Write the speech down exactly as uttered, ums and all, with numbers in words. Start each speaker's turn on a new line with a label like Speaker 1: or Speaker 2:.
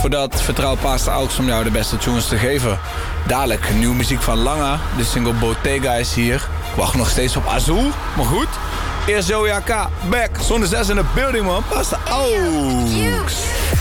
Speaker 1: voordat vertrouw Pastor Aux om jou de beste tunes te geven. Dadelijk nieuwe muziek van Langa. De single Bottega is hier. Ik wacht nog steeds op Azul, maar goed. Eerst Zoe A K, back, zonder zes in de building man. Pastor Aux.